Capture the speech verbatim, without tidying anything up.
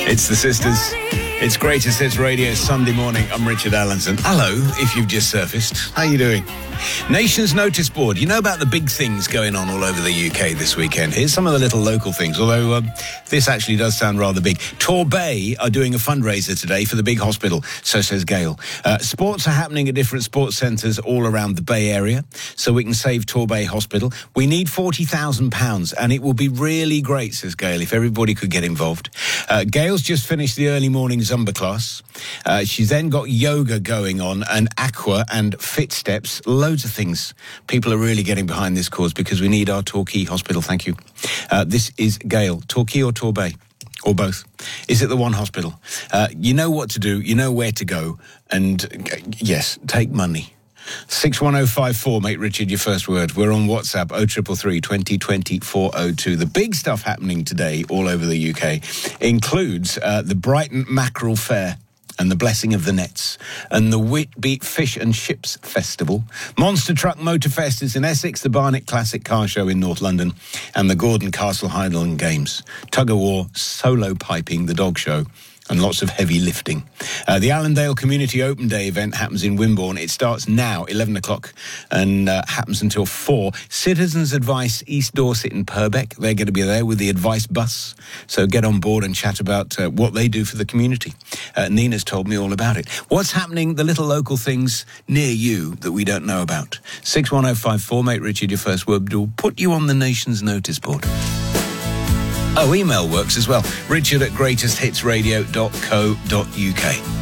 It's the Sisters. It's Greatest Hits Radio Sunday morning. I'm Richard Allenson. Hello, if you've just surfaced. How you doing? Nation's Notice Board. You know about the big things going on all over the U K this weekend. Here's some of the little local things, although um, this actually does sound rather big. Torbay are doing a fundraiser today for the big hospital, so says Gail. Uh, sports are happening at different sports centres all around the Bay Area, so we can save Torbay Hospital. We need forty thousand pounds, and it will be really great, says Gail, if everybody could get involved. Uh, Gail's just finished the early morning Zumba class. Uh, she's then got yoga going on, and aqua and fit steps, loads of things. People are really getting behind this cause because we need our Torquay Hospital. Thank you. Uh, this is Gail. Torquay or Torbay? Or both? Is it the one hospital? Uh, you know what to do. You know where to go. And, uh, yes, take money. six one oh five four, make Richard your first word. We're on WhatsApp, oh three three three, twenty twenty, four oh two. The big stuff happening today all over the U K includes uh, the Brighton Mackerel Fair and the Blessing of the Nets, and the Whitbeat Fish and Ships Festival. Monster Truck Motorfest is in Essex, the Barnet Classic Car Show in North London, and the Gordon Castle Highland Games. Tug of War, solo piping, the dog show, and lots of heavy lifting. Uh, the Allendale Community Open Day event happens in Wimborne. It starts now, eleven o'clock, and uh, happens until four. Citizens Advice East Dorset and Purbeck, they're going to be there with the Advice Bus. So get on board and chat about uh, what they do for the community. Uh, Nina's told me all about it. What's happening, the little local things near you that we don't know about? six one oh five four, make Richard your first word. We'll put you on the nation's notice board. Oh, email works as well. Richard at greatest hits radio dot co dot uk.